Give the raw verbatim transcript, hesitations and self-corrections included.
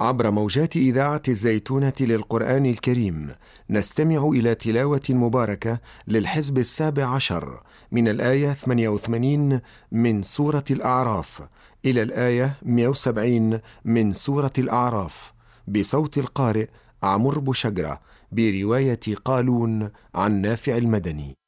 عبر موجات إذاعة الزيتونة للقرآن الكريم نستمع إلى تلاوة مباركة للحزب السابع عشر من الآية ثمانية وثمانين من سورة الأعراف إلى الآية مئة وسبعين من سورة الأعراف بصوت القارئ عمرو بوشجرة برواية قالون عن نافع المدني.